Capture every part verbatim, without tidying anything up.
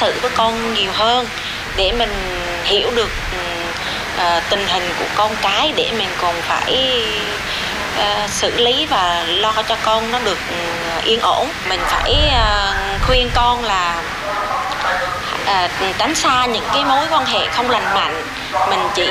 sự với con nhiều hơn để mình hiểu được uh, tình hình của con cái, để mình còn phải uh, xử lý và lo cho con nó được uh, yên ổn. Mình phải uh, khuyên con là À, tránh xa những cái mối quan hệ không lành mạnh. Mình chỉ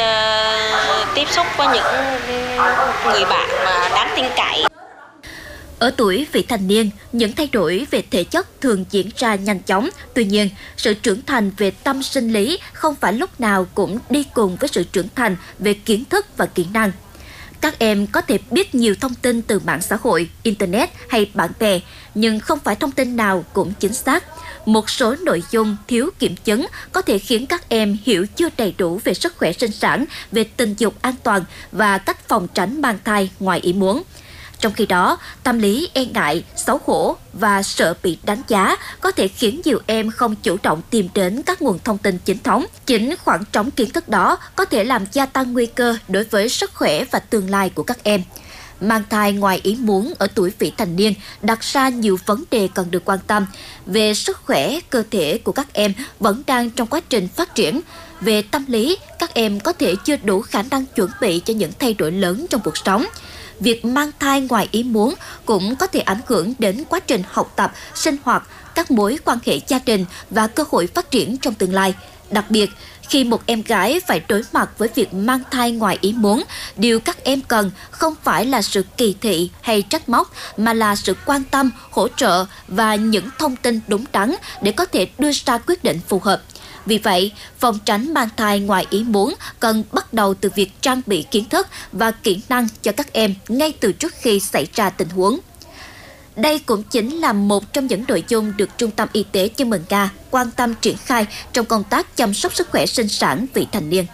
uh, tiếp xúc với những người bạn mà đáng tin cậy. Ở tuổi vị thành niên, những thay đổi về thể chất thường diễn ra nhanh chóng. Tuy nhiên, sự trưởng thành về tâm sinh lý không phải lúc nào cũng đi cùng với sự trưởng thành về kiến thức và kỹ năng. Các em có thể biết nhiều thông tin từ mạng xã hội, Internet hay bạn bè, nhưng không phải thông tin nào cũng chính xác. Một số nội dung thiếu kiểm chứng có thể khiến các em hiểu chưa đầy đủ về sức khỏe sinh sản, về tình dục an toàn và cách phòng tránh mang thai ngoài ý muốn. Trong khi đó, tâm lý e ngại, xấu hổ và sợ bị đánh giá có thể khiến nhiều em không chủ động tìm đến các nguồn thông tin chính thống. Chính khoảng trống kiến thức đó có thể làm gia tăng nguy cơ đối với sức khỏe và tương lai của các em. Mang thai ngoài ý muốn ở tuổi vị thành niên đặt ra nhiều vấn đề cần được quan tâm. Về sức khỏe, cơ thể của các em vẫn đang trong quá trình phát triển. Về tâm lý, các em có thể chưa đủ khả năng chuẩn bị cho những thay đổi lớn trong cuộc sống. Việc mang thai ngoài ý muốn cũng có thể ảnh hưởng đến quá trình học tập, sinh hoạt, các mối quan hệ gia đình và cơ hội phát triển trong tương lai. Đặc biệt, khi một em gái phải đối mặt với việc mang thai ngoài ý muốn, điều các em cần không phải là sự kỳ thị hay trách móc, mà là sự quan tâm, hỗ trợ và những thông tin đúng đắn để có thể đưa ra quyết định phù hợp. Vì vậy, phòng tránh mang thai ngoài ý muốn cần bắt đầu từ việc trang bị kiến thức và kỹ năng cho các em ngay từ trước khi xảy ra tình huống. Đây cũng chính là một trong những nội dung được Trung tâm Y tế Chưng Mừng Nga quan tâm triển khai trong công tác chăm sóc sức khỏe sinh sản vị thành niên.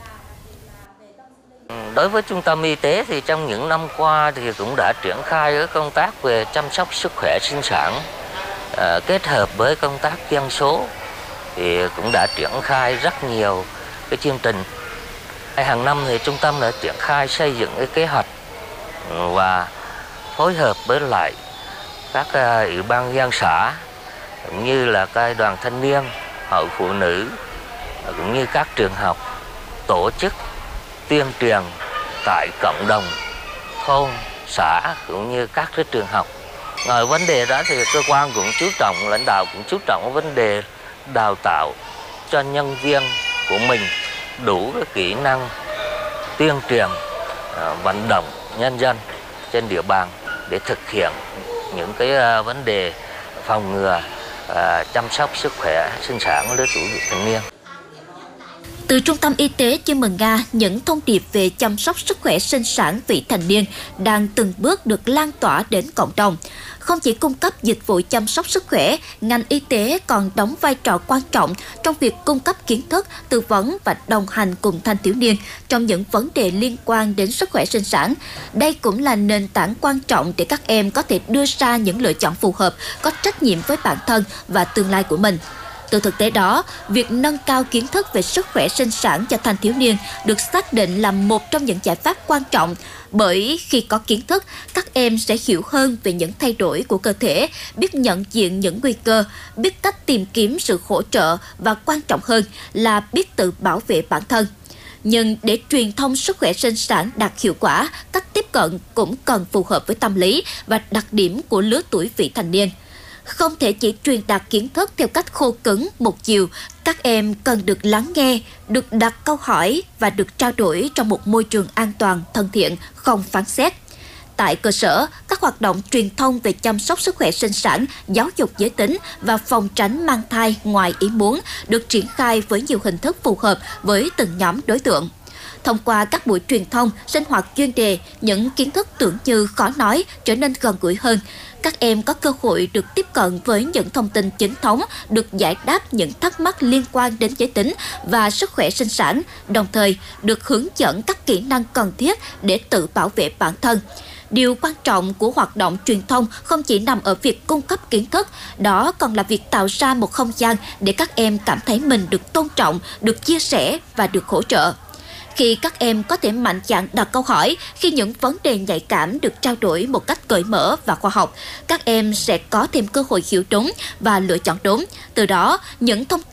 Đối với Trung tâm Y tế thì trong những năm qua thì cũng đã triển khai các công tác về chăm sóc sức khỏe sinh sản uh, kết hợp với công tác dân số, thì cũng đã triển khai rất nhiều cái chương trình. Hàng năm thì trung tâm đã triển khai xây dựng cái kế hoạch và phối hợp với lại các uh, ủy ban dân xã, cũng như là cái đoàn thanh niên, hội phụ nữ, cũng như các trường học tổ chức tuyên truyền tại cộng đồng, thôn, xã, cũng như các cái trường học. Ngoài vấn đề đó thì cơ quan cũng chú trọng, lãnh đạo cũng chú trọng vấn đề đào tạo cho nhân viên của mình đủ cái kỹ năng tuyên truyền, uh, vận động nhân dân trên địa bàn để thực hiện những cái uh, vấn đề phòng ngừa, uh, chăm sóc sức khỏe sinh sản lứa tuổi vị thành niên. Từ Trung tâm Y tế Chưng Mừng Nga, những thông điệp về chăm sóc sức khỏe sinh sản vị thành niên đang từng bước được lan tỏa đến cộng đồng. Không chỉ cung cấp dịch vụ chăm sóc sức khỏe, ngành y tế còn đóng vai trò quan trọng trong việc cung cấp kiến thức, tư vấn và đồng hành cùng thanh thiếu niên trong những vấn đề liên quan đến sức khỏe sinh sản. Đây cũng là nền tảng quan trọng để các em có thể đưa ra những lựa chọn phù hợp, có trách nhiệm với bản thân và tương lai của mình. Từ thực tế đó, việc nâng cao kiến thức về sức khỏe sinh sản cho thanh thiếu niên được xác định là một trong những giải pháp quan trọng, bởi khi có kiến thức, các em sẽ hiểu hơn về những thay đổi của cơ thể, biết nhận diện những nguy cơ, biết cách tìm kiếm sự hỗ trợ và quan trọng hơn là biết tự bảo vệ bản thân. Nhưng để truyền thông sức khỏe sinh sản đạt hiệu quả, cách tiếp cận cũng cần phù hợp với tâm lý và đặc điểm của lứa tuổi vị thành niên. Không thể chỉ truyền đạt kiến thức theo cách khô cứng, một chiều. Các em cần được lắng nghe, được đặt câu hỏi và được trao đổi trong một môi trường an toàn, thân thiện, không phán xét. Tại cơ sở, các hoạt động truyền thông về chăm sóc sức khỏe sinh sản, giáo dục giới tính và phòng tránh mang thai ngoài ý muốn được triển khai với nhiều hình thức phù hợp với từng nhóm đối tượng. Thông qua các buổi truyền thông, sinh hoạt chuyên đề, những kiến thức tưởng như khó nói trở nên gần gũi hơn. Các em có cơ hội được tiếp cận với những thông tin chính thống, được giải đáp những thắc mắc liên quan đến giới tính và sức khỏe sinh sản, đồng thời được hướng dẫn các kỹ năng cần thiết để tự bảo vệ bản thân. Điều quan trọng của hoạt động truyền thông không chỉ nằm ở việc cung cấp kiến thức, đó còn là việc tạo ra một không gian để các em cảm thấy mình được tôn trọng, được chia sẻ và được hỗ trợ. Khi các em có thể mạnh dạn đặt câu hỏi, khi những vấn đề nhạy cảm được trao đổi một cách cởi mở và khoa học, các em sẽ có thêm cơ hội hiểu đúng và lựa chọn đúng. Từ đó, những thông tin